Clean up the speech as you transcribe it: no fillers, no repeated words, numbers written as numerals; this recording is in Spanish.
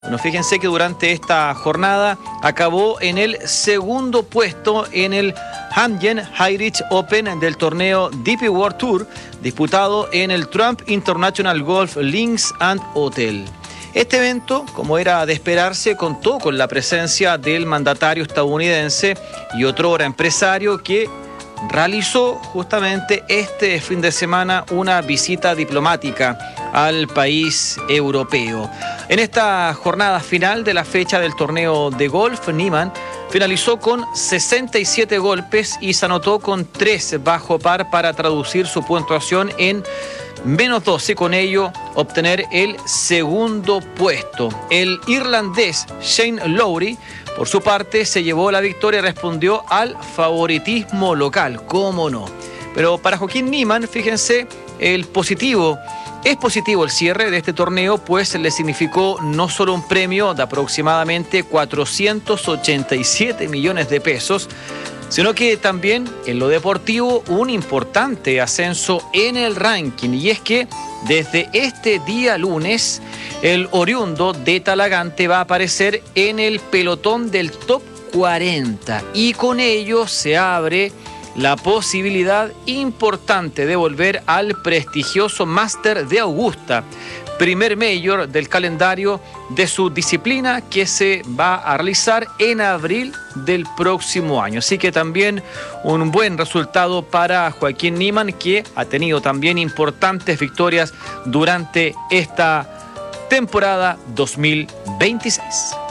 Bueno, fíjense que durante esta jornada acabó en el segundo puesto en el Hangen Heinrich Open del torneo DP World Tour, disputado en el Trump International Golf Links and Hotel. Este evento, como era de esperarse, contó con la presencia del mandatario estadounidense y otrora empresario que realizó justamente este fin de semana una visita diplomática al país europeo. En esta jornada final de la fecha del torneo de golf, Niemann finalizó con 67 golpes y se anotó con 3 bajo par para traducir su puntuación en -12 y con ello obtener el segundo puesto. El irlandés Shane Lowry, por su parte, se llevó la victoria y respondió al favoritismo local, cómo no. Pero para Joaquín Niemann, fíjense, es positivo el cierre de este torneo, pues le significó no solo un premio de aproximadamente 487 millones de pesos, sino que también en lo deportivo un importante ascenso en el ranking. Y es que desde este día lunes, el oriundo de Talagante va a aparecer en el pelotón del top 40 y con ello se abre la posibilidad importante de volver al prestigioso Master de Augusta, primer mayor del calendario de su disciplina que se va a realizar en abril del próximo año. Así que también un buen resultado para Joaquín Niemann, que ha tenido también importantes victorias durante esta temporada 2026.